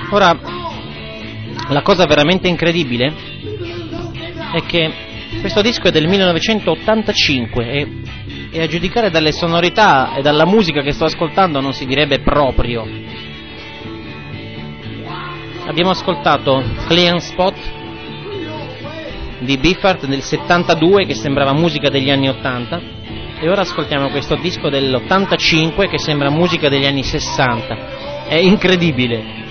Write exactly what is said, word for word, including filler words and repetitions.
Ora, la cosa veramente incredibile è che questo disco è del millenovecentottantacinque e, e a giudicare dalle sonorità e dalla musica che sto ascoltando non si direbbe proprio. Abbiamo ascoltato Clean Spot di Biffard del settantadue, che sembrava musica degli anni ottanta, e ora ascoltiamo questo disco dell'ottantacinque che sembra musica degli anni sessanta. È incredibile.